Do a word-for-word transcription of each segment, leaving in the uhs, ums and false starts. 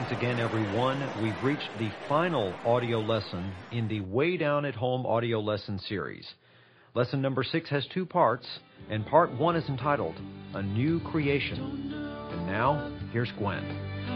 Greetings again, everyone. We've reached the final audio lesson in the Way Down at Home audio lesson series. Lesson number six has two parts, and part one is entitled, A New Creation. And now, here's Gwen.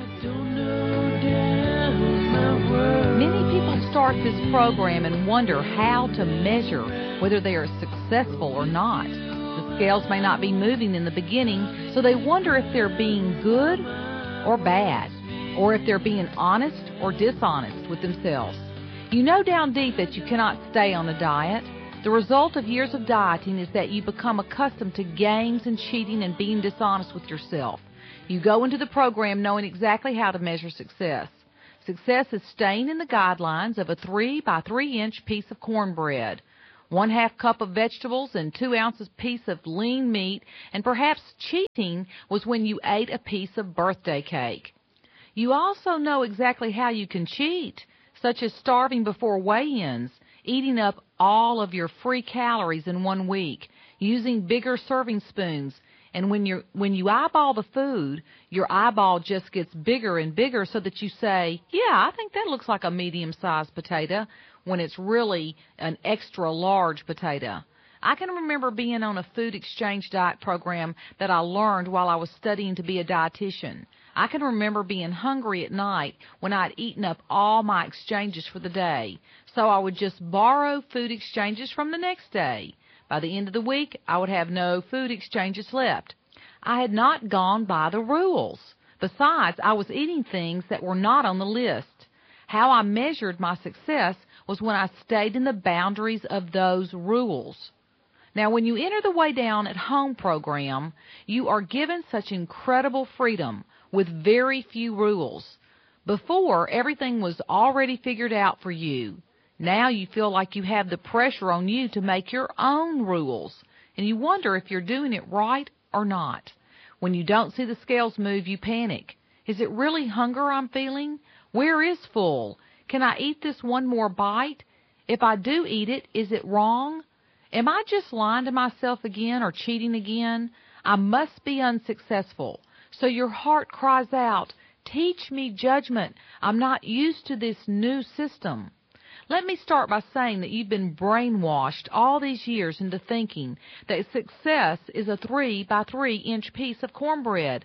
Many people start this program and wonder how to measure whether they are successful or not. The scales may not be moving in the beginning, so they wonder if they're being good or bad, or if they're being honest or dishonest with themselves. You know down deep that you cannot stay on a diet. The result of years of dieting is that you become accustomed to games and cheating and being dishonest with yourself. You go into the program knowing exactly how to measure success. Success is staying in the guidelines of a three by three inch piece of cornbread, one half cup of vegetables, and two ounces piece of lean meat, and perhaps cheating was when you ate a piece of birthday cake. You also know exactly how you can cheat, such as starving before weigh-ins, eating up all of your free calories in one week, using bigger serving spoons, and when you when you eyeball the food, your eyeball just gets bigger and bigger so that you say, yeah, I think that looks like a medium-sized potato, when it's really an extra large potato. I can remember being on a food exchange diet program that I learned while I was studying to be a dietitian. I can remember being hungry at night when I'd eaten up all my exchanges for the day, so I would just borrow food exchanges from the next day. By the end of the week, I would have no food exchanges left. I had not gone by the rules. Besides, I was eating things that were not on the list. How I measured my success was when I stayed in the boundaries of those rules. Now, when you enter the Way Down at Home program, you are given such incredible freedom with very few rules. Before, everything was already figured out for you. Now you feel like you have the pressure on you to make your own rules, and you wonder if you're doing it right or not. When you don't see the scales move, you panic. Is it really hunger I'm feeling? Where is full? Can I eat this one more bite? If I do eat it, is it wrong? Am I just lying to myself again or cheating again? I must be unsuccessful. So your heart cries out, teach me judgment. I'm not used to this new system. Let me start by saying that you've been brainwashed all these years into thinking that success is a three by three inch piece of cornbread,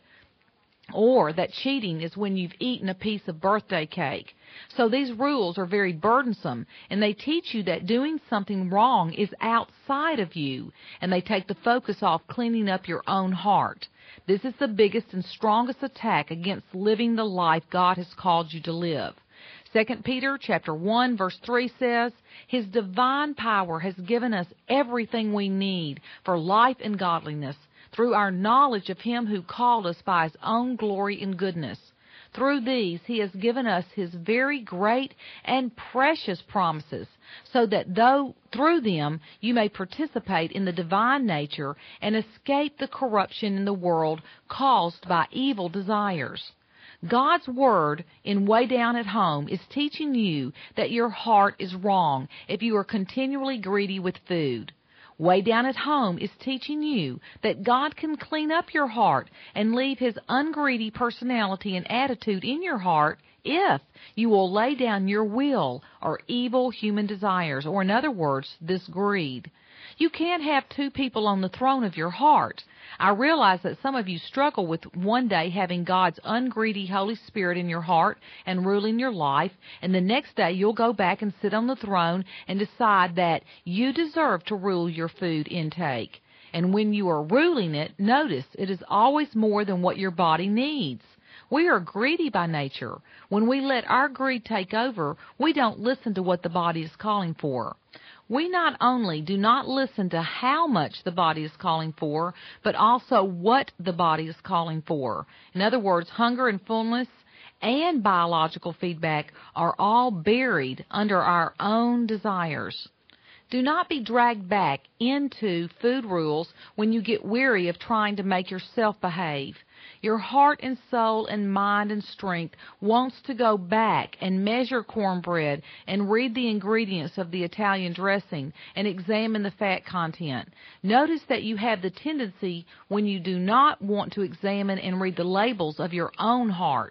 or that cheating is when you've eaten a piece of birthday cake. So these rules are very burdensome, and they teach you that doing something wrong is outside of you, and they take the focus off cleaning up your own heart. This is the biggest and strongest attack against living the life God has called you to live. Second Peter chapter one verse three says, His divine power has given us everything we need for life and godliness through our knowledge of Him who called us by His own glory and goodness. Through these He has given us His very great and precious promises, so that though through them you may participate in the divine nature and escape the corruption in the world caused by evil desires. God's Word in Way Down at Home is teaching you that your heart is wrong if you are continually greedy with food. Way Down at Home is teaching you that God can clean up your heart and leave His ungreedy personality and attitude in your heart if you will lay down your will or evil human desires, or in other words, this greed. You can't have two people on the throne of your heart. I realize that some of you struggle with one day having God's ungreedy Holy Spirit in your heart and ruling your life, and the next day you'll go back and sit on the throne and decide that you deserve to rule your food intake. And when you are ruling it, notice it is always more than what your body needs. We are greedy by nature. When we let our greed take over, we don't listen to what the body is calling for. We not only do not listen to how much the body is calling for, but also what the body is calling for. In other words, hunger and fullness and biological feedback are all buried under our own desires. Do not be dragged back into food rules when you get weary of trying to make yourself behave. Your heart and soul and mind and strength wants to go back and measure cornbread and read the ingredients of the Italian dressing and examine the fat content. Notice that you have the tendency when you do not want to examine and read the labels of your own heart.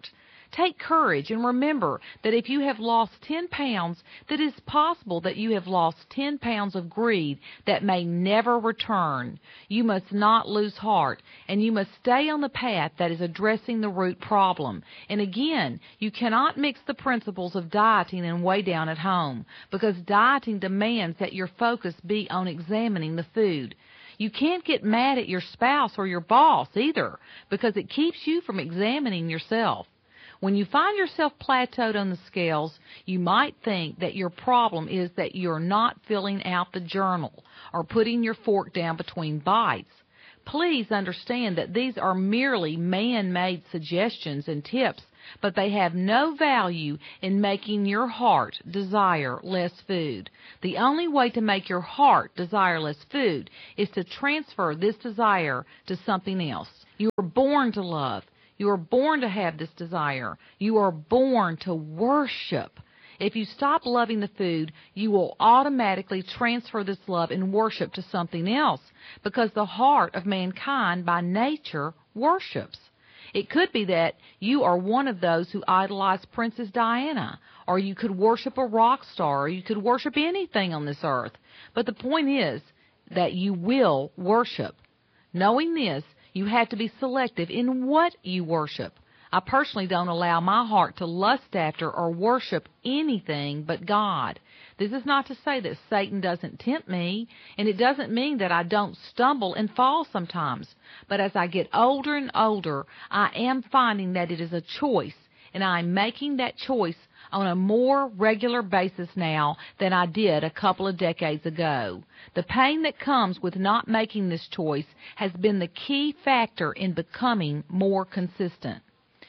Take courage and remember that if you have lost ten pounds, that it is possible that you have lost ten pounds of greed that may never return. You must not lose heart, and you must stay on the path that is addressing the root problem. And again, you cannot mix the principles of dieting and Way Down at Home, because dieting demands that your focus be on examining the food. You can't get mad at your spouse or your boss either, because it keeps you from examining yourself. When you find yourself plateaued on the scales, you might think that your problem is that you're not filling out the journal or putting your fork down between bites. Please understand that these are merely man-made suggestions and tips, but they have no value in making your heart desire less food. The only way to make your heart desire less food is to transfer this desire to something else. You are born to love. You are born to have this desire. You are born to worship. If you stop loving the food, you will automatically transfer this love and worship to something else, because the heart of mankind by nature worships. It could be that you are one of those who idolize Princess Diana, or you could worship a rock star, or you could worship anything on this earth. But the point is that you will worship. Knowing this, you have to be selective in what you worship. I personally don't allow my heart to lust after or worship anything but God. This is not to say that Satan doesn't tempt me, and it doesn't mean that I don't stumble and fall sometimes. But as I get older and older, I am finding that it is a choice, and I am making that choice on a more regular basis now than I did a couple of decades ago. The pain that comes with not making this choice has been the key factor in becoming more consistent.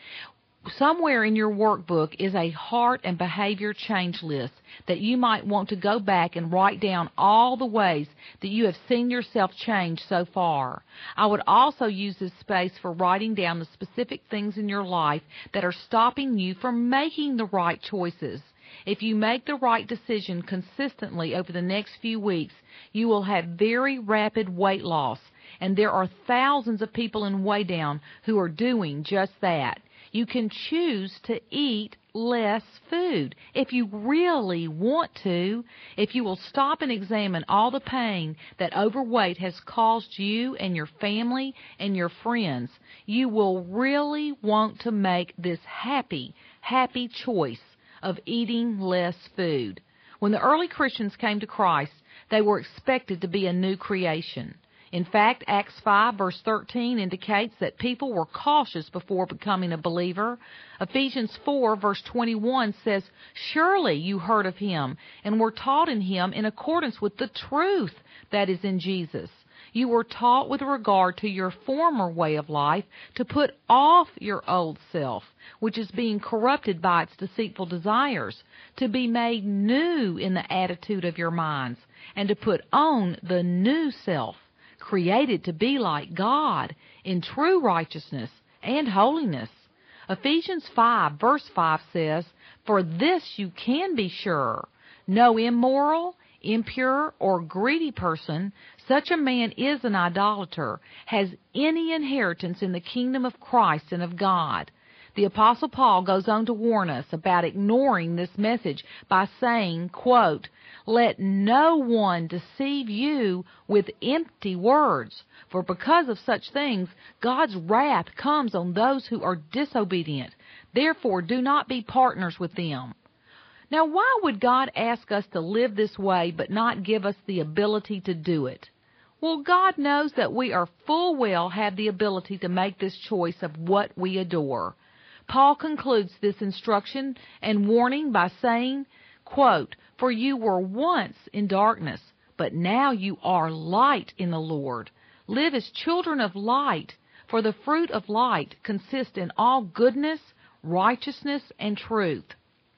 Somewhere in your workbook is a heart and behavior change list that you might want to go back and write down all the ways that you have seen yourself change so far. I would also use this space for writing down the specific things in your life that are stopping you from making the right choices. If you make the right decision consistently over the next few weeks, you will have very rapid weight loss, and there are thousands of people in Way Down who are doing just that. You can choose to eat less food if you really want to. If you will stop and examine all the pain that overweight has caused you and your family and your friends, you will really want to make this happy, happy choice of eating less food. When the early Christians came to Christ, they were expected to be a new creation. In fact, Acts five, verse thirteen indicates that people were cautious before becoming a believer. Ephesians four, verse twenty-one says, "Surely you heard of him and were taught in him in accordance with the truth that is in Jesus. You were taught with regard to your former way of life to put off your old self, which is being corrupted by its deceitful desires, to be made new in the attitude of your minds, and to put on the new self, created to be like God in true righteousness and holiness." Ephesians five, verse five says, "For this you can be sure, no immoral, impure, or greedy person, such a man is an idolater, has any inheritance in the kingdom of Christ and of God." The Apostle Paul goes on to warn us about ignoring this message by saying, quote, "Let no one deceive you with empty words, for because of such things God's wrath comes on those who are disobedient. Therefore do not be partners with them." Now, why would God ask us to live this way but not give us the ability to do it? Well, God knows that we are full well have the ability to make this choice of what we adore. Paul concludes this instruction and warning by saying, quote, "For you were once in darkness, but now you are light in the Lord. Live as children of light, for the fruit of light consists in all goodness, righteousness, and truth.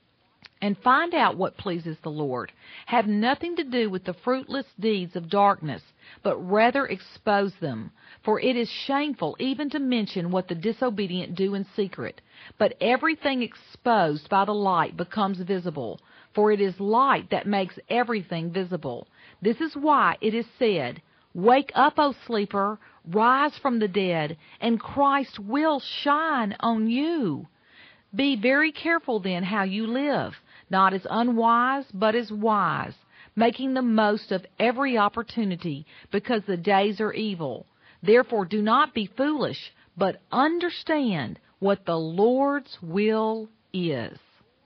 And find out what pleases the Lord. Have nothing to do with the fruitless deeds of darkness, but rather expose them. For it is shameful even to mention what the disobedient do in secret. But everything exposed by the light becomes visible, for it is light that makes everything visible. This is why it is said, 'Wake up, O sleeper, rise from the dead, and Christ will shine on you.'" Be very careful then how you live, not as unwise, but as wise, making the most of every opportunity, because the days are evil. Therefore do not be foolish, but understand what the Lord's will is.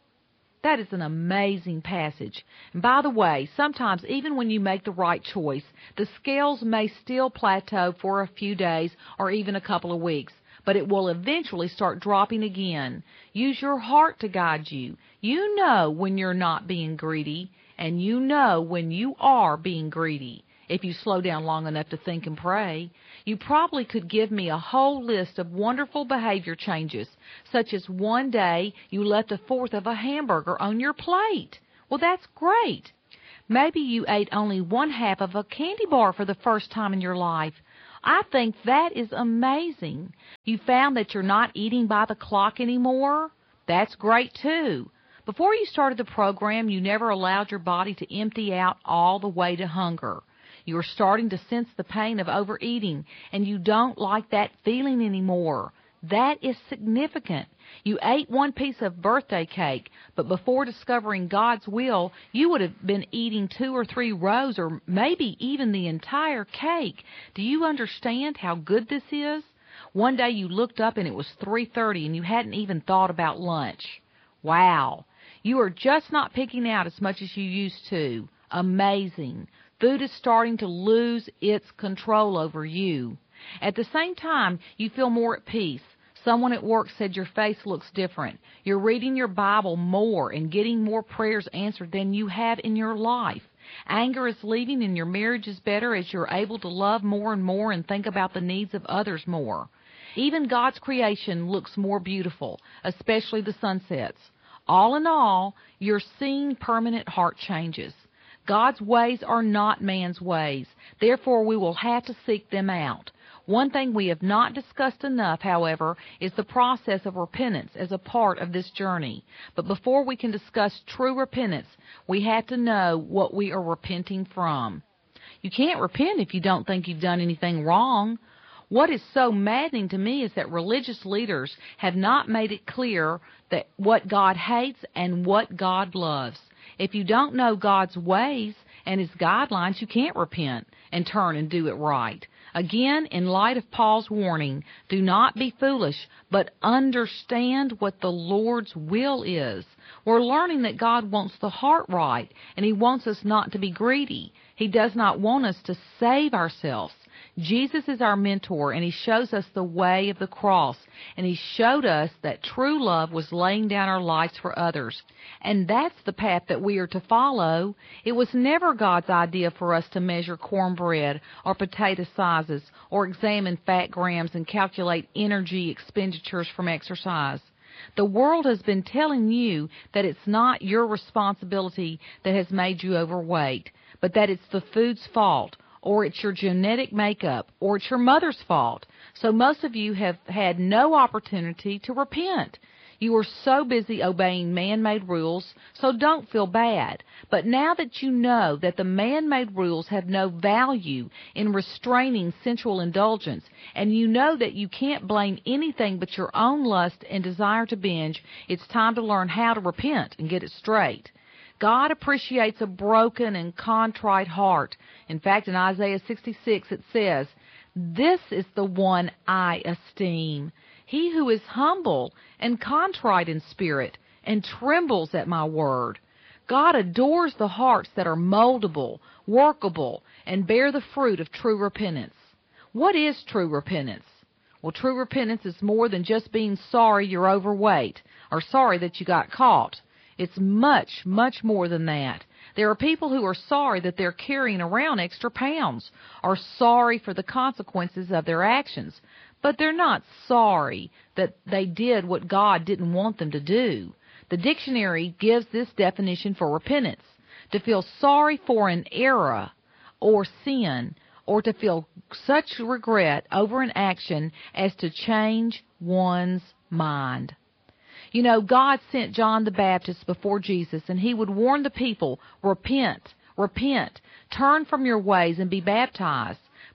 That is an amazing passage. And by the way, sometimes even when you make the right choice, the scales may still plateau for a few days or even a couple of weeks, but it will eventually start dropping again. Use your heart to guide you. You know when you're not being greedy, and you know when you are being greedy. If you slow down long enough to think and pray, you probably could give me a whole list of wonderful behavior changes, such as one day you left a fourth of a hamburger on your plate. Well, that's great. Maybe you ate only one half of a candy bar for the first time in your life. I think that is amazing. You found that you're not eating by the clock anymore? That's great, too. Before you started the program, you never allowed your body to empty out all the way to hunger. You are starting to sense the pain of overeating, and you don't like that feeling anymore. That is significant. You ate one piece of birthday cake, but before discovering God's will, you would have been eating two or three rows or maybe even the entire cake. Do you understand how good this is? One day you looked up and it was three thirty and you hadn't even thought about lunch. Wow. You are just not picking out as much as you used to. Amazing. Food is starting to lose its control over you. At the same time, you feel more at peace. Someone at work said your face looks different. You're reading your Bible more and getting more prayers answered than you have in your life. Anger is leaving and your marriage is better as you're able to love more and more and think about the needs of others more. Even God's creation looks more beautiful, especially the sunsets. All in all, you're seeing permanent heart changes. God's ways are not man's ways. Therefore, we will have to seek them out. One thing we have not discussed enough, however, is the process of repentance as a part of this journey. But before we can discuss true repentance, we have to know what we are repenting from. You can't repent if you don't think you've done anything wrong. What is so maddening to me is that religious leaders have not made it clear that what God hates and what God loves. If you don't know God's ways and His guidelines, you can't repent and turn and do it right. Again, in light of Paul's warning, do not be foolish, but understand what the Lord's will is. We're learning that God wants the heart right, and He wants us not to be greedy. He does not want us to save ourselves. Jesus is our mentor, and He shows us the way of the cross, and He showed us that true love was laying down our lives for others. And that's the path that we are to follow. It was never God's idea for us to measure cornbread or potato sizes or examine fat grams and calculate energy expenditures from exercise. The world has been telling you that it's not your responsibility that has made you overweight, but that it's the food's fault, or it's your genetic makeup, or it's your mother's fault. So most of you have had no opportunity to repent. You are so busy obeying man-made rules, so don't feel bad. But now that you know that the man-made rules have no value in restraining sensual indulgence, and you know that you can't blame anything but your own lust and desire to binge, it's time to learn how to repent and get it straight. God appreciates a broken and contrite heart. In fact, in Isaiah sixty-six it says, "This is the one I esteem, he who is humble and contrite in spirit and trembles at my word." God adores the hearts that are moldable, workable, and bear the fruit of true repentance. What is true repentance? Well, true repentance is more than just being sorry you're overweight or sorry that you got caught. It's much, much more than that. There are people who are sorry that they're carrying around extra pounds, or sorry for the consequences of their actions, but they're not sorry that they did what God didn't want them to do. The dictionary gives this definition for repentance: to feel sorry for an error or sin, or to feel such regret over an action as to change one's mind. You know, God sent John the Baptist before Jesus, and he would warn the people, repent, repent, turn from your ways and be baptized.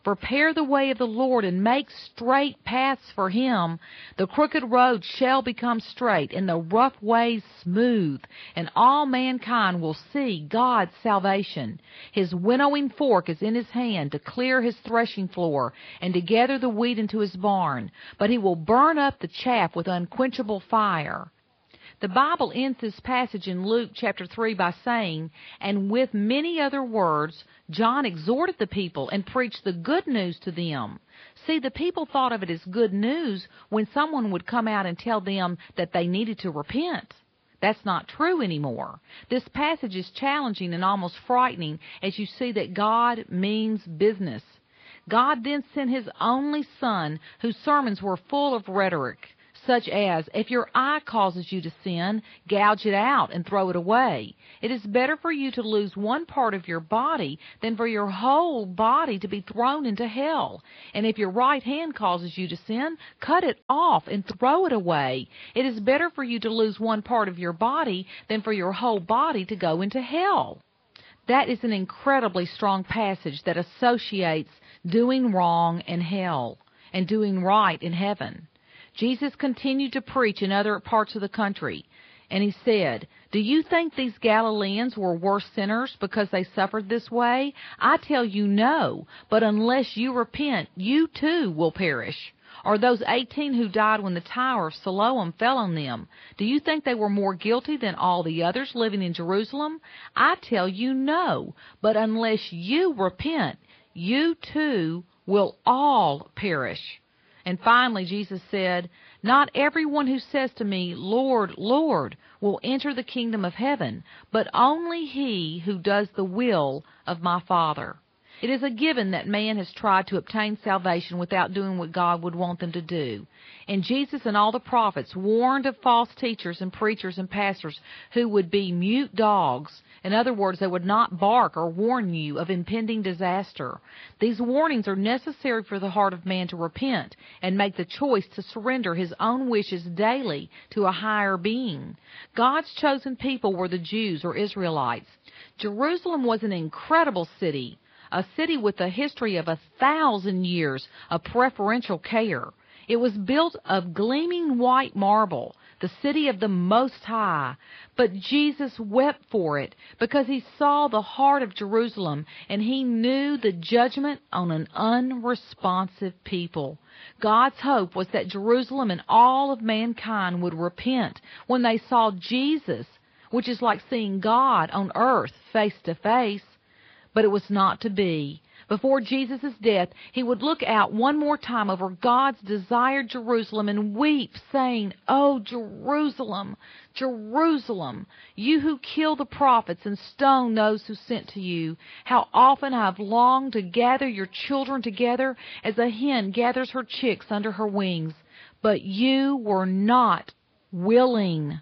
Prepare the way of the Lord, and make straight paths for him. The crooked road shall become straight, and the rough ways smooth, and all mankind will see God's salvation. His winnowing fork is in his hand to clear his threshing floor, and to gather the wheat into his barn. But he will burn up the chaff with unquenchable fire. The Bible ends this passage in Luke chapter three by saying, "And with many other words, John exhorted the people and preached the good news to them." See, the people thought of it as good news when someone would come out and tell them that they needed to repent. That's not true anymore. This passage is challenging and almost frightening as you see that God means business. God then sent his only Son, whose sermons were full of rhetoric, such as, if your eye causes you to sin, gouge it out and throw it away. It is better for you to lose one part of your body than for your whole body to be thrown into hell. And if your right hand causes you to sin, cut it off and throw it away. It is better for you to lose one part of your body than for your whole body to go into hell. That is an incredibly strong passage that associates doing wrong and hell and doing right in heaven. Jesus continued to preach in other parts of the country, and he said, "Do you think these Galileans were worse sinners because they suffered this way? I tell you no, but unless you repent, you too will perish. Or those eighteen who died when the Tower of Siloam fell on them, do you think they were more guilty than all the others living in Jerusalem? I tell you no, but unless you repent, you too will all perish." And finally, Jesus said, "Not everyone who says to me, 'Lord, Lord,' will enter the kingdom of heaven, but only he who does the will of my Father." It is a given that man has tried to obtain salvation without doing what God would want them to do. And Jesus and all the prophets warned of false teachers and preachers and pastors who would be mute dogs. In other words, they would not bark or warn you of impending disaster. These warnings are necessary for the heart of man to repent and make the choice to surrender his own wishes daily to a higher being. God's chosen people were the Jews or Israelites. Jerusalem was an incredible city, a city with a history of a thousand years of preferential care. It was built of gleaming white marble, the city of the Most High. But Jesus wept for it because he saw the heart of Jerusalem, and he knew the judgment on an unresponsive people. God's hope was that Jerusalem and all of mankind would repent when they saw Jesus, which is like seeing God on earth face to face. But it was not to be. Before Jesus' death, he would look out one more time over God's desired Jerusalem and weep, saying, "Oh, Jerusalem, Jerusalem, you who kill the prophets and stone those who sent to you, how often I have longed to gather your children together as a hen gathers her chicks under her wings, but you were not willing.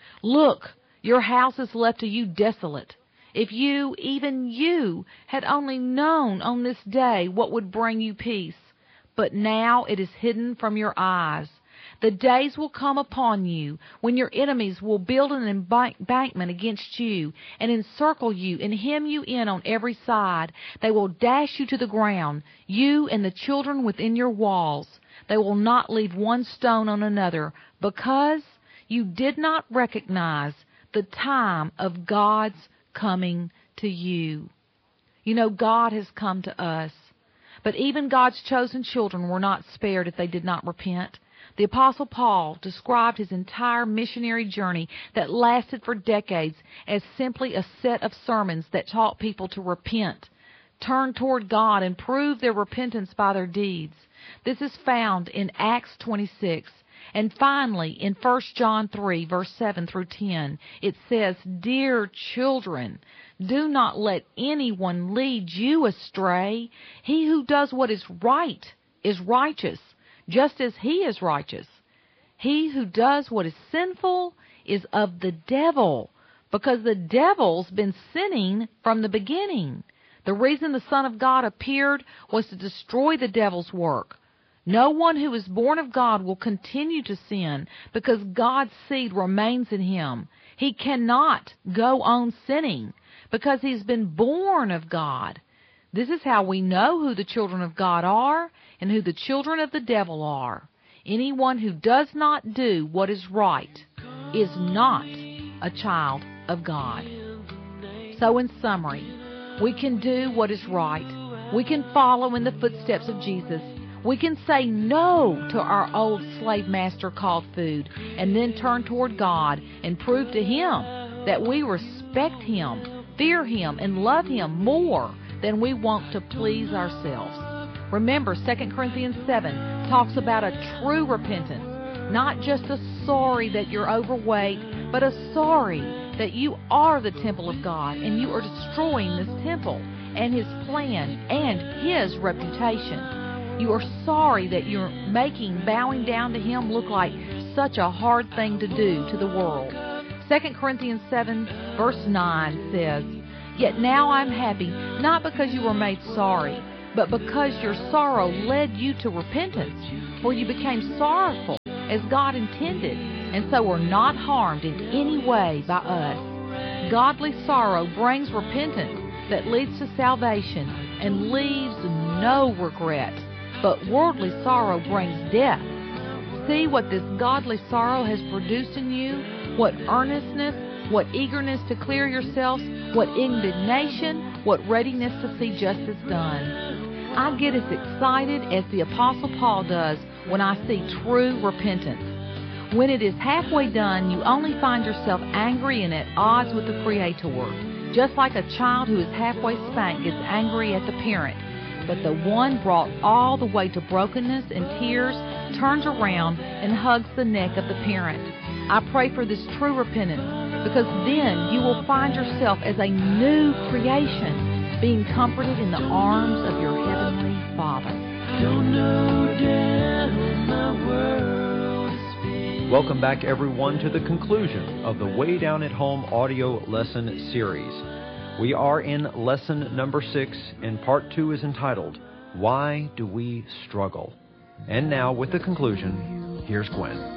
Look, your house is left to you desolate. If you, even you, had only known on this day what would bring you peace. But now it is hidden from your eyes. The days will come upon you when your enemies will build an embankment against you and encircle you and hem you in on every side. They will dash you to the ground, you and the children within your walls. They will not leave one stone on another, because you did not recognize the time of God's coming to you." You know, God has come to us. But even God's chosen children were not spared if they did not repent. The Apostle Paul described his entire missionary journey that lasted for decades as simply a set of sermons that taught people to repent, turn toward God, and prove their repentance by their deeds. This is found in Acts twenty-six. And finally, in First John three, verse seven through ten, it says, "Dear children, do not let anyone lead you astray. He who does what is right is righteous, just as he is righteous. He who does what is sinful is of the devil, because the devil's been sinning from the beginning. The reason the Son of God appeared was to destroy the devil's work. No one who is born of God will continue to sin, because God's seed remains in him. He cannot go on sinning because he's been born of God. This is how we know who the children of God are and who the children of the devil are. Anyone who does not do what is right is not a child of God. So in summary, we can do what is right. We can follow in the footsteps of Jesus. We can say no to our old slave master called food and then turn toward God and prove to Him that we respect Him, fear Him, and love Him more than we want to please ourselves. Remember, Second Corinthians seven talks about a true repentance, not just a sorry that you're overweight, but a sorry that you are the temple of God and you are destroying this temple and His plan and His reputation. You are sorry that you're making bowing down to Him look like such a hard thing to do to the world. Second Corinthians seven verse nine says, "Yet now I'm happy, not because you were made sorry, but because your sorrow led you to repentance, for you became sorrowful as God intended, and so were not harmed in any way by us." Godly sorrow brings repentance that leads to salvation and leaves no regret, but worldly sorrow brings death. See what this godly sorrow has produced in you, what earnestness, what eagerness to clear yourselves, what indignation, what readiness to see justice done. I get as excited as the Apostle Paul does when I see true repentance. When it is halfway done, you only find yourself angry and at odds with the Creator, just like a child who is halfway spanked gets angry at the parent. But the one brought all the way to brokenness and tears turns around and hugs the neck of the parent. I pray for this true repentance, because then you will find yourself as a new creation, being comforted in the arms of your Heavenly Father. Welcome back, everyone, to the conclusion of the Way Down at Home audio lesson series. We are in lesson number six, and part two is entitled, Why Do We Struggle? And now, with the conclusion, here's Gwen.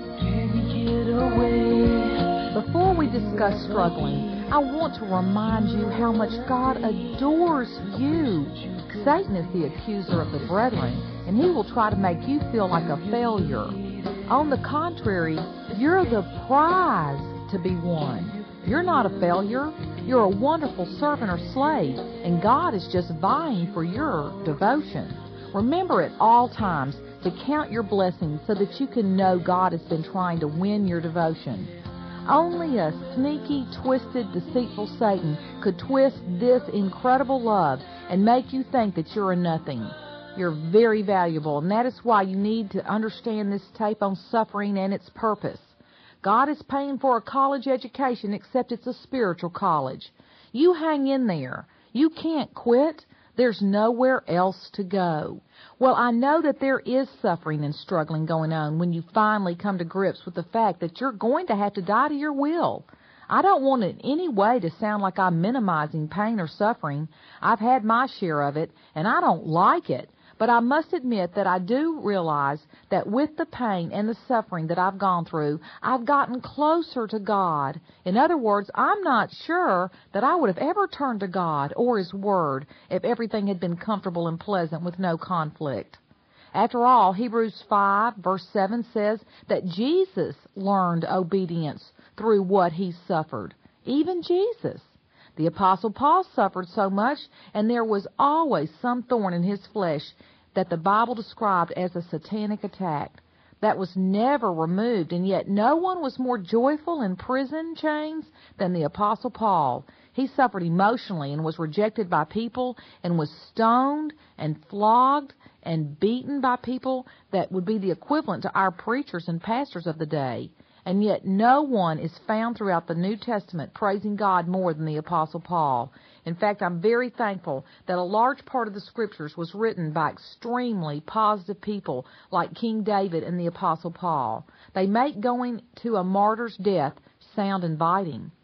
Before we discuss struggling, I want to remind you how much God adores you. Satan is the accuser of the brethren, and he will try to make you feel like a failure. On the contrary, you're the prize to be won. You're not a failure. You're a wonderful servant or slave, and God is just vying for your devotion. Remember at all times to count your blessings so that you can know God has been trying to win your devotion. Only a sneaky, twisted, deceitful Satan could twist this incredible love and make you think that you're a nothing. You're very valuable, and that is why you need to understand this tape on suffering and its purpose. God is paying for a college education, except it's a spiritual college. You hang in there. You can't quit. There's nowhere else to go. Well, I know that there is suffering and struggling going on when you finally come to grips with the fact that you're going to have to die to your will. I don't want in any way to sound like I'm minimizing pain or suffering. I've had my share of it, and I don't like it. But I must admit that I do realize that with the pain and the suffering that I've gone through, I've gotten closer to God. In other words, I'm not sure that I would have ever turned to God or His Word if everything had been comfortable and pleasant with no conflict. After all, Hebrews five verse seven says that Jesus learned obedience through what He suffered. Even Jesus. The Apostle Paul suffered so much, and there was always some thorn in his flesh that the Bible described as a satanic attack. That was never removed, and yet no one was more joyful in prison chains than the Apostle Paul. He suffered emotionally and was rejected by people and was stoned and flogged and beaten by people that would be the equivalent to our preachers and pastors of the day. And yet no one is found throughout the New Testament praising God more than the Apostle Paul. In fact, I'm very thankful that a large part of the Scriptures was written by extremely positive people like King David and the Apostle Paul. They make going to a martyr's death sound inviting.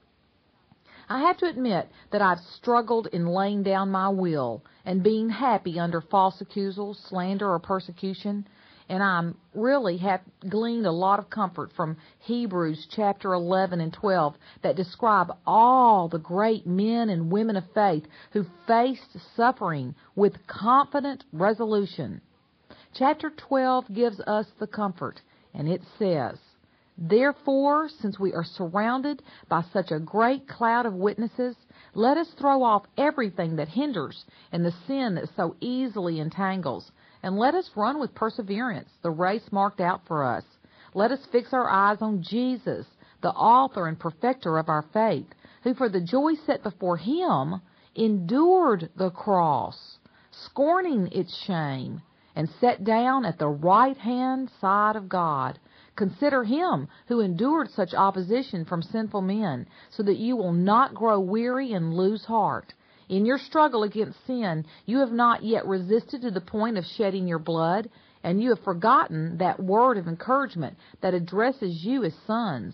I have to admit that I've struggled in laying down my will and being happy under false accusals, slander, or persecution. And I really have gleaned a lot of comfort from Hebrews chapter eleven and twelve that describe all the great men and women of faith who faced suffering with confident resolution. Chapter twelve gives us the comfort, and it says, "Therefore, since we are surrounded by such a great cloud of witnesses, let us throw off everything that hinders and the sin that so easily entangles, and let us run with perseverance the race marked out for us. Let us fix our eyes on Jesus, the author and perfecter of our faith, who for the joy set before him endured the cross, scorning its shame, and sat down at the right-hand side of God. Consider him who endured such opposition from sinful men, so that you will not grow weary and lose heart. In your struggle against sin, you have not yet resisted to the point of shedding your blood, and you have forgotten that word of encouragement that addresses you as sons.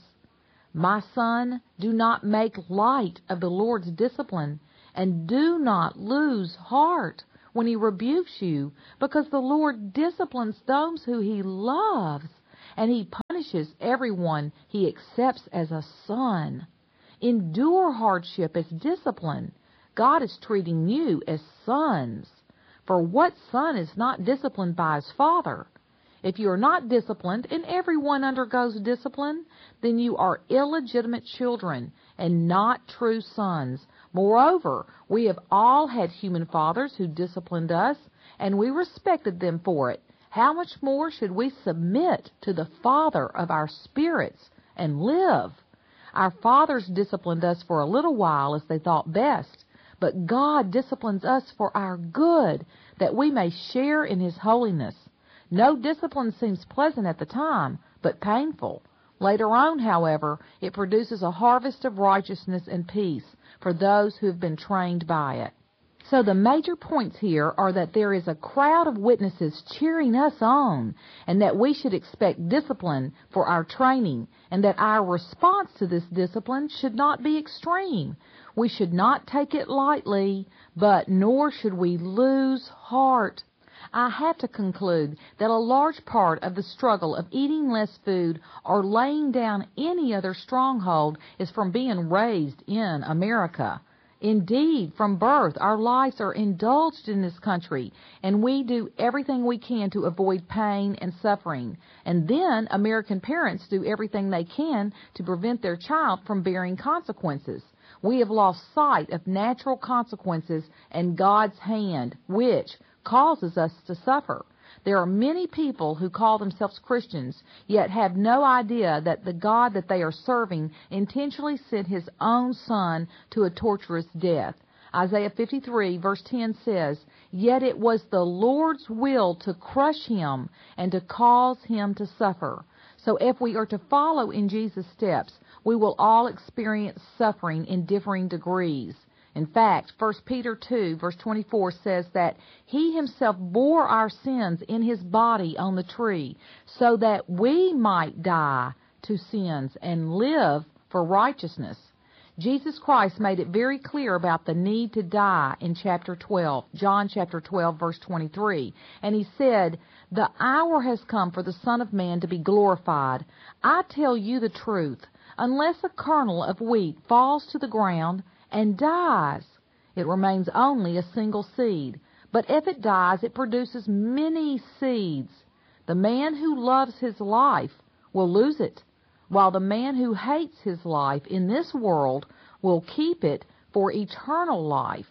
My son, do not make light of the Lord's discipline, and do not lose heart when he rebukes you, because the Lord disciplines those who he loves, and he punishes everyone he accepts as a son. Endure hardship as discipline. God is treating you as sons. For what son is not disciplined by his father? If you are not disciplined, and everyone undergoes discipline, then you are illegitimate children and not true sons. Moreover, we have all had human fathers who disciplined us, and we respected them for it. How much more should we submit to the Father of our spirits and live? Our fathers disciplined us for a little while as they thought best, but God disciplines us for our good, that we may share in his holiness. No discipline seems pleasant at the time, but painful. Later on, however, it produces a harvest of righteousness and peace for those who have been trained by it. So the major points here are that there is a crowd of witnesses cheering us on, and that we should expect discipline for our training, and that our response to this discipline should not be extreme. We should not take it lightly, but nor should we lose heart. I have to conclude that a large part of the struggle of eating less food or laying down any other stronghold is from being raised in America. Indeed, from birth, our lives are indulged in this country, and we do everything we can to avoid pain and suffering. And then American parents do everything they can to prevent their child from bearing consequences. We have lost sight of natural consequences and God's hand, which causes us to suffer. There are many people who call themselves Christians, yet have no idea that the God that they are serving intentionally sent his own Son to a torturous death. Isaiah fifty-three, verse ten says, "Yet it was the Lord's will to crush him and to cause him to suffer." So if we are to follow in Jesus' steps, we will all experience suffering in differing degrees. In fact, First Peter two, verse twenty-four says that he himself bore our sins in his body on the tree, so that we might die to sins and live for righteousness. Jesus Christ made it very clear about the need to die in chapter twelve, John chapter twelve, verse twenty-three. And he said, "The hour has come for the Son of Man to be glorified. I tell you the truth, unless a kernel of wheat falls to the ground and dies, it remains only a single seed. But if it dies, it produces many seeds. The man who loves his life will lose it, while the man who hates his life in this world will keep it for eternal life."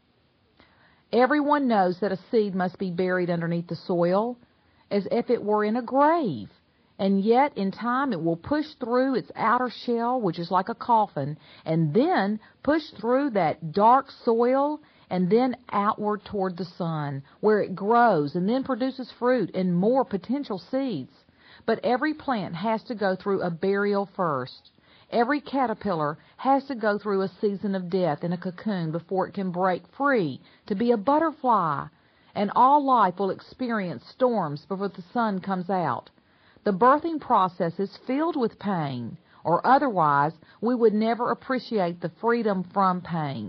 Everyone knows that a seed must be buried underneath the soil, as if it were in a grave. And yet, in time, it will push through its outer shell, which is like a coffin, and then push through that dark soil, and then outward toward the sun, where it grows and then produces fruit and more potential seeds. But every plant has to go through a burial first. Every caterpillar has to go through a season of death in a cocoon before it can break free to be a butterfly. And all life will experience storms before the sun comes out. The birthing process is filled with pain, or otherwise we would never appreciate the freedom from pain.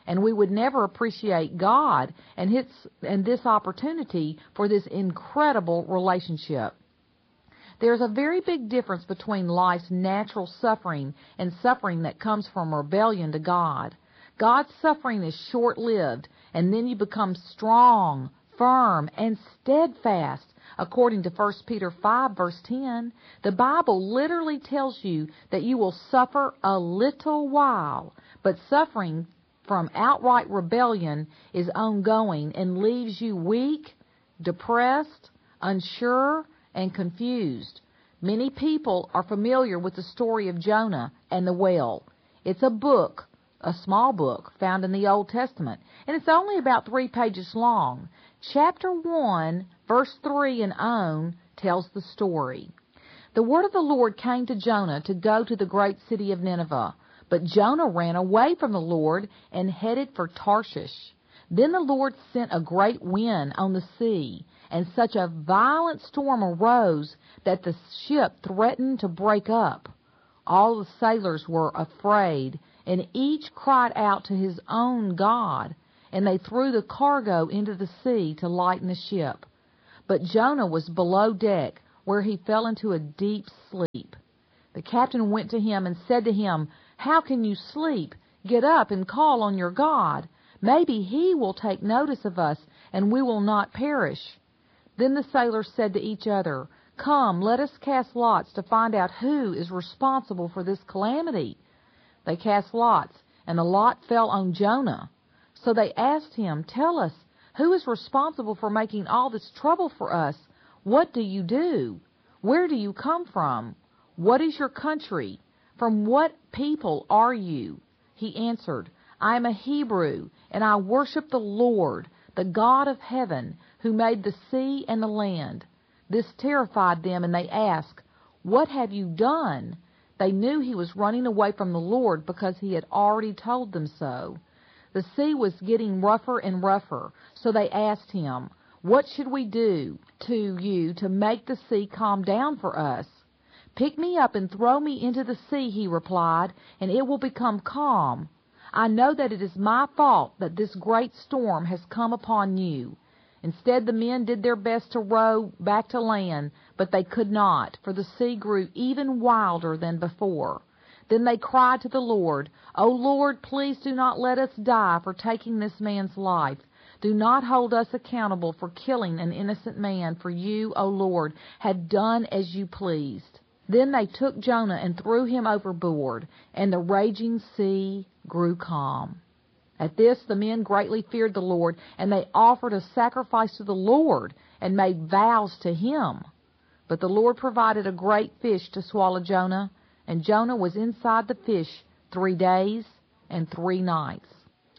and we would never appreciate God and his, and this opportunity for this incredible relationship. There's a very big difference between life's natural suffering and suffering that comes from rebellion to God. God's suffering is short-lived, and then you become strong, firm, and steadfast. According to First Peter five, verse ten, the Bible literally tells you that you will suffer a little while, but suffering from outright rebellion is ongoing and leaves you weak, depressed, unsure, and confused. Many people are familiar with the story of Jonah and the whale. It's a book, a small book, found in the Old Testament, and it's only about three pages long. Chapter one, verse three and on tells the story. The word of the Lord came to Jonah to go to the great city of Nineveh, but Jonah ran away from the Lord and headed for Tarshish. Then the Lord sent a great wind on the sea, and such a violent storm arose that the ship threatened to break up. All the sailors were afraid, and each cried out to his own God, and they threw the cargo into the sea to lighten the ship. But Jonah was below deck, where he fell into a deep sleep. The captain went to him and said to him, "How can you sleep? Get up and call on your God. Maybe he will take notice of us, and we will not perish." Then the sailors said to each other, "Come, let us cast lots to find out who is responsible for this calamity." They cast lots, and the lot fell on Jonah. So they asked him, "Tell us, who is responsible for making all this trouble for us? What do you do? Where do you come from? What is your country? From what people are you?" He answered, "I am a Hebrew, and I worship the Lord, the God of heaven, who made the sea and the land." This terrified them, and they asked, "What have you done?" They knew he was running away from the Lord because he had already told them so. The sea was getting rougher and rougher, so they asked him, "What should we do to you to make the sea calm down for us?" "Pick me up and throw me into the sea," he replied, "and it will become calm. I know that it is my fault that this great storm has come upon you." Instead, the men did their best to row back to land, but they could not, for the sea grew even wilder than before. Then they cried to the Lord, "O Lord, please do not let us die for taking this man's life. Do not hold us accountable for killing an innocent man, for you, O Lord, had done as you pleased." Then they took Jonah and threw him overboard, and the raging sea grew calm. At this, the men greatly feared the Lord, and they offered a sacrifice to the Lord and made vows to him. But the Lord provided a great fish to swallow Jonah, and Jonah was inside the fish three days and three nights.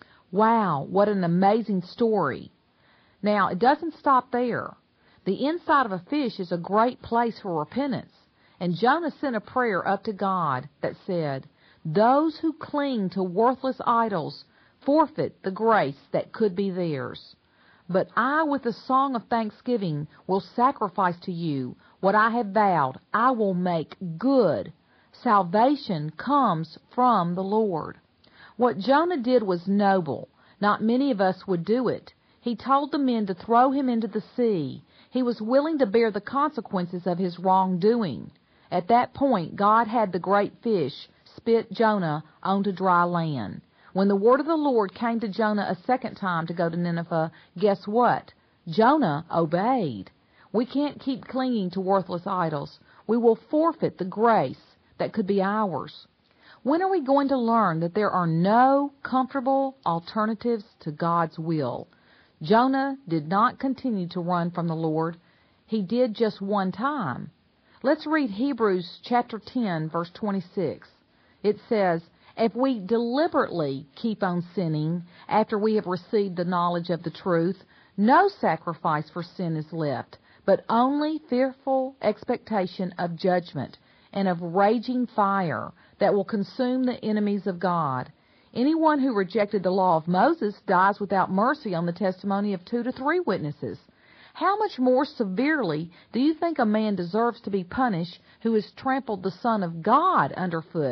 Wow, what an amazing story. Now, it doesn't stop there. The inside of a fish is a great place for repentance, and Jonah sent a prayer up to God that said, "Those who cling to worthless idols forfeit the grace that could be theirs. But I, with a song of thanksgiving, will sacrifice to you what I have vowed. I will make good. Salvation comes from the Lord." What Jonah did was noble. Not many of us would do it. He told the men to throw him into the sea. He was willing to bear the consequences of his wrongdoing. At that point, God had the great fish spit Jonah onto dry land. When the word of the Lord came to Jonah a second time to go to Nineveh, guess what? Jonah obeyed. We can't keep clinging to worthless idols. We will forfeit the grace that could be ours. When are we going to learn that there are no comfortable alternatives to God's will? Jonah did not continue to run from the Lord. He did just one time. Let's read Hebrews chapter ten, verse twenty-six. It says, "If we deliberately keep on sinning after we have received the knowledge of the truth, no sacrifice for sin is left, but only fearful expectation of judgment and of raging fire that will consume the enemies of God. Anyone who rejected the law of Moses dies without mercy on the testimony of two to three witnesses. How much more severely do you think a man deserves to be punished who has trampled the Son of God underfoot,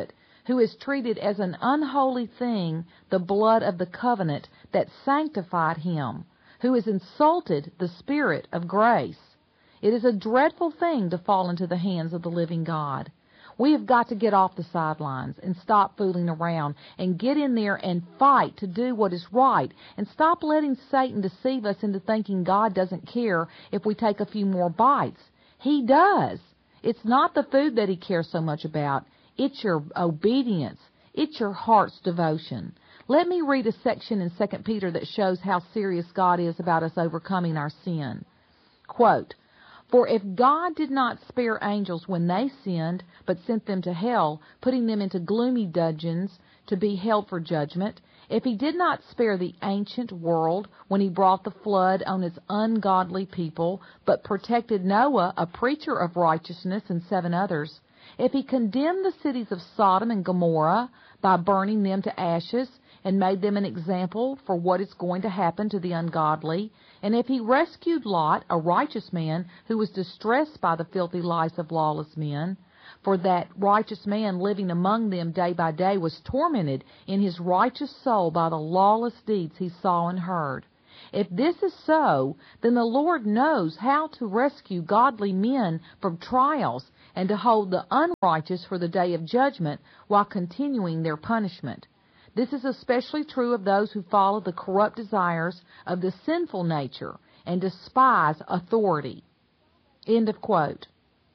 who has treated as an unholy thing the blood of the covenant that sanctified him, who has insulted the Spirit of grace. It is a dreadful thing to fall into the hands of the living God. We have got to get off the sidelines and stop fooling around and get in there and fight to do what is right, and stop letting Satan deceive us into thinking God doesn't care if we take a few more bites. He does. It's not the food that he cares so much about. It's your obedience. It's your heart's devotion. Let me read a section in Second Peter that shows how serious God is about us overcoming our sin. Quote, "For if God did not spare angels when they sinned, but sent them to hell, putting them into gloomy dungeons to be held for judgment, if he did not spare the ancient world when he brought the flood on its ungodly people, but protected Noah, a preacher of righteousness, and seven others, if he condemned the cities of Sodom and Gomorrah by burning them to ashes, and made them an example for what is going to happen to the ungodly, and if he rescued Lot, a righteous man who was distressed by the filthy lives of lawless men, for that righteous man living among them day by day was tormented in his righteous soul by the lawless deeds he saw and heard. If this is so, then the Lord knows how to rescue godly men from trials and to hold the unrighteous for the day of judgment while continuing their punishment. This is especially true of those who follow the corrupt desires of the sinful nature and despise authority." End of quote.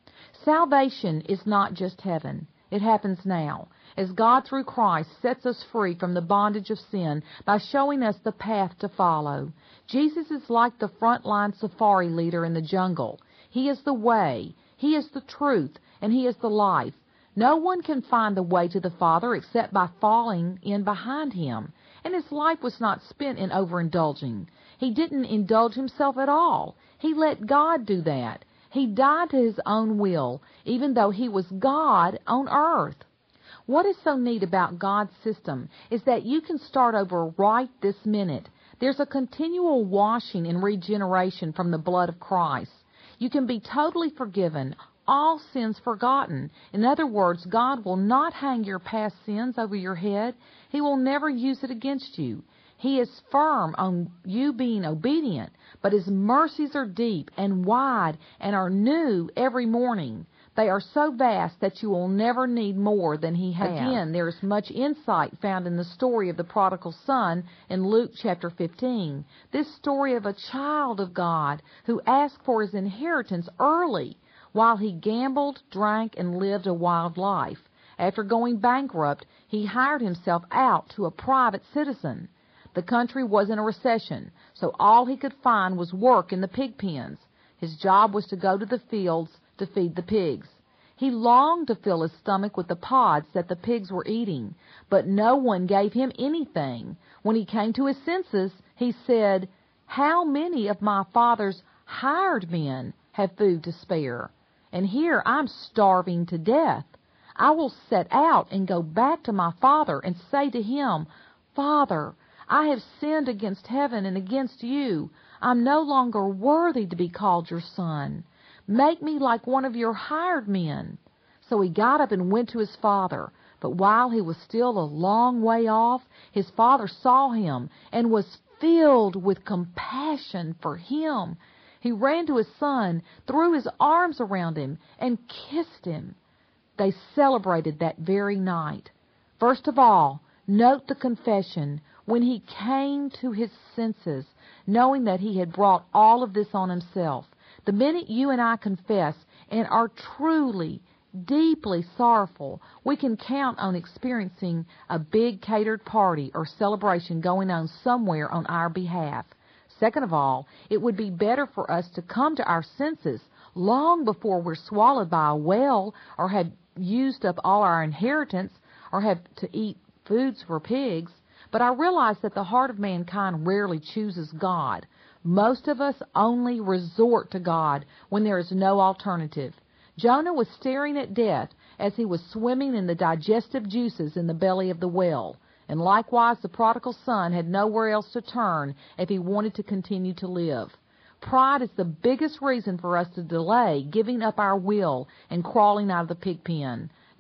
Salvation is not just heaven. It happens now, as God through Christ sets us free from the bondage of sin by showing us the path to follow. Jesus is like the frontline safari leader in the jungle. He is the way, He is the truth, and He is the life. No one can find the way to the Father except by falling in behind Him. And His life was not spent in overindulging. He didn't indulge Himself at all. He let God do that. He died to His own will, even though He was God on earth. What is so neat about God's system is that you can start over right this minute. There's a continual washing and regeneration from the blood of Christ. You can be totally forgiven, all sins forgotten. In other words, God will not hang your past sins over your head. He will never use it against you. He is firm on you being obedient, but His mercies are deep and wide and are new every morning. They are so vast that you will never need more than He has. Again, there is much insight found in the story of the prodigal son in Luke chapter fifteen. This story of a child of God who asked for his inheritance early, while he gambled, drank, and lived a wild life. After going bankrupt, he hired himself out to a private citizen. The country was in a recession, so all he could find was work in the pig pens. His job was to go to the fields to feed the pigs. He longed to fill his stomach with the pods that the pigs were eating, but no one gave him anything. When he came to his senses, he said, "How many of my father's hired men have food to spare? And here I'm starving to death. I will set out and go back to my father and say to him, 'Father, I have sinned against heaven and against you. I'm no longer worthy to be called your son. Make me like one of your hired men.' So he got up and went to his father. But while he was still a long way off, his father saw him and was filled with compassion for him. He ran to his son, threw his arms around him, and kissed him. They celebrated that very night. First of all, note the confession when he came to his senses, knowing that he had brought all of this on himself. The minute you and I confess and are truly, deeply sorrowful, we can count on experiencing a big catered party or celebration going on somewhere on our behalf. Second of all, it would be better for us to come to our senses long before we're swallowed by a whale or have used up all our inheritance or have to eat foods for pigs. But I realize that the heart of mankind rarely chooses God. Most of us only resort to God when there is no alternative. Jonah was staring at death as he was swimming in the digestive juices in the belly of the whale. And likewise, the prodigal son had nowhere else to turn if he wanted to continue to live. Pride is the biggest reason for us to delay giving up our will and crawling out of the pig pen.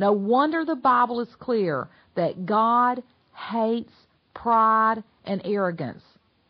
No wonder the Bible is clear that God hates pride and arrogance.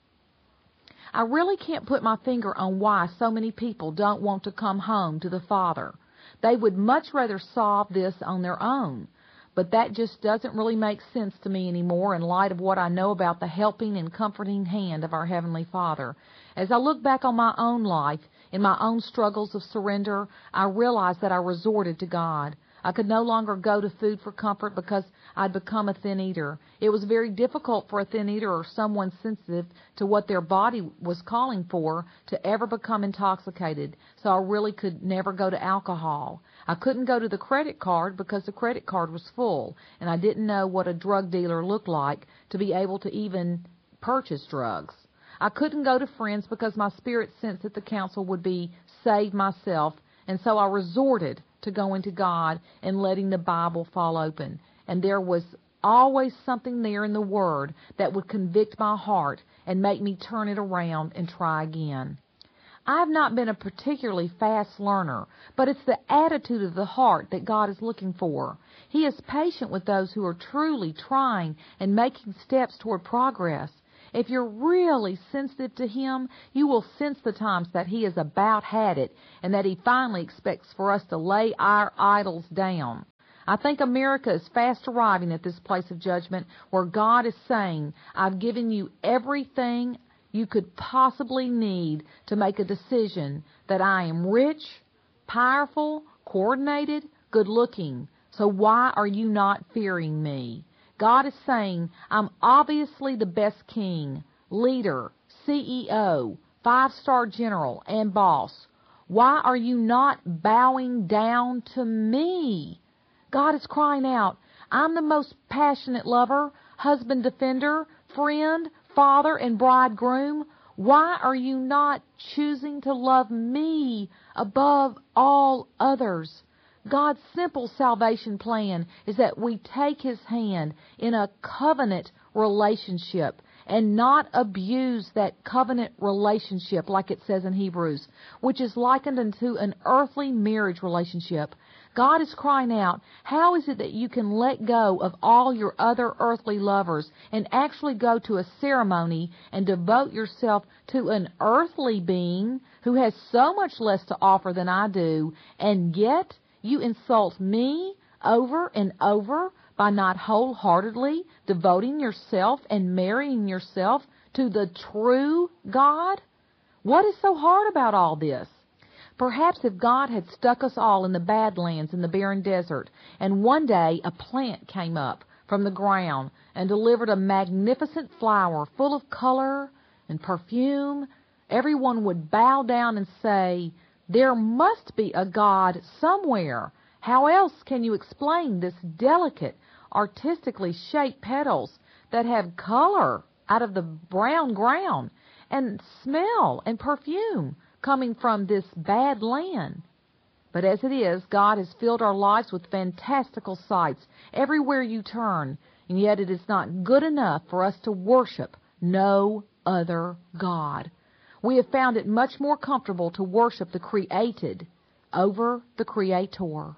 I really can't put my finger on why so many people don't want to come home to the Father. They would much rather solve this on their own. But that just doesn't really make sense to me anymore in light of what I know about the helping and comforting hand of our Heavenly Father. As I look back on my own life, in my own struggles of surrender, I realize that I resorted to God. I could no longer go to food for comfort because I'd become a thin eater. It was very difficult for a thin eater or someone sensitive to what their body was calling for to ever become intoxicated, so I really could never go to alcohol. I couldn't go to the credit card because the credit card was full, and I didn't know what a drug dealer looked like to be able to even purchase drugs. I couldn't go to friends because my spirit sensed that the counsel would be save myself, and so I resorted to going to God and letting the Bible fall open. And there was always something there in the Word that would convict my heart and make me turn it around and try again. I've not been a particularly fast learner, but it's the attitude of the heart that God is looking for. He is patient with those who are truly trying and making steps toward progress. If you're really sensitive to Him, you will sense the times that He has about had it and that He finally expects for us to lay our idols down. I think America is fast arriving at this place of judgment where God is saying, I've given you everything you could possibly need to make a decision that I am rich, powerful, coordinated, good-looking. So why are you not fearing me? God is saying, I'm obviously the best king, leader, C E O, five-star general, and boss. Why are you not bowing down to me? God is crying out, I'm the most passionate lover, husband defender, friend, father, and bridegroom. Why are you not choosing to love me above all others? God's simple salvation plan is that we take His hand in a covenant relationship and not abuse that covenant relationship like it says in Hebrews, which is likened unto an earthly marriage relationship. God is crying out, how is it that you can let go of all your other earthly lovers and actually go to a ceremony and devote yourself to an earthly being who has so much less to offer than I do, and yet you insult me over and over by not wholeheartedly devoting yourself and marrying yourself to the true God? What is so hard about all this? Perhaps if God had stuck us all in the Badlands in the barren desert, and one day a plant came up from the ground and delivered a magnificent flower full of color and perfume, everyone would bow down and say, there must be a God somewhere. How else can you explain this delicate, artistically shaped petals that have color out of the brown ground and smell and perfume coming from this bad land? But as it is, God has filled our lives with fantastical sights everywhere you turn, and yet it is not good enough for us to worship no other God. We have found it much more comfortable to worship the created over the Creator.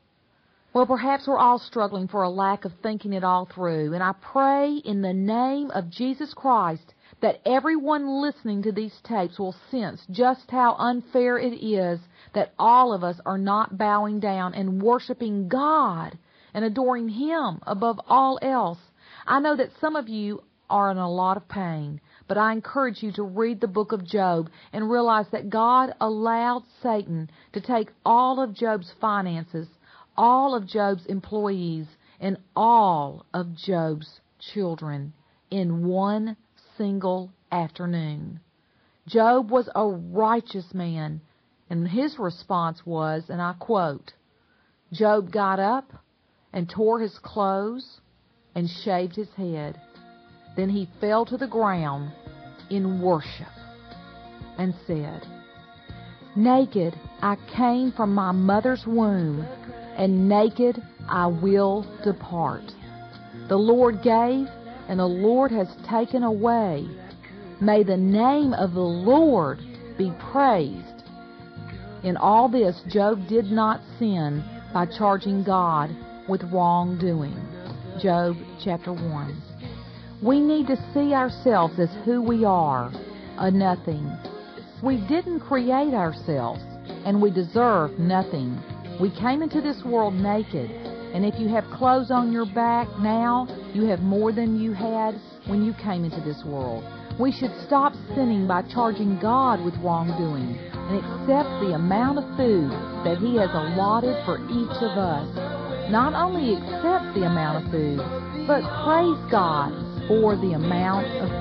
Well, perhaps we're all struggling for a lack of thinking it all through, and I pray in the name of Jesus Christ that everyone listening to these tapes will sense just how unfair it is that all of us are not bowing down and worshiping God and adoring Him above all else. I know that some of you are in a lot of pain, but I encourage you to read the book of Job and realize that God allowed Satan to take all of Job's finances, all of Job's employees, and all of Job's children in one single afternoon. Job was a righteous man, and his response was, and I quote, Job got up and tore his clothes and shaved his head. Then he fell to the ground in worship and said, naked I came from my mother's womb, and naked I will depart. The Lord gave, and the Lord has taken away. May the name of the Lord be praised. In all this, Job did not sin by charging God with wrongdoing. Job chapter one. We need to see ourselves as who we are, a nothing. We didn't create ourselves, and we deserve nothing. We came into this world naked, and if you have clothes on your back now, you have more than you had when you came into this world. We should stop sinning by charging God with wrongdoing and accept the amount of food that He has allotted for each of us. Not only accept the amount of food, but praise God for the amount of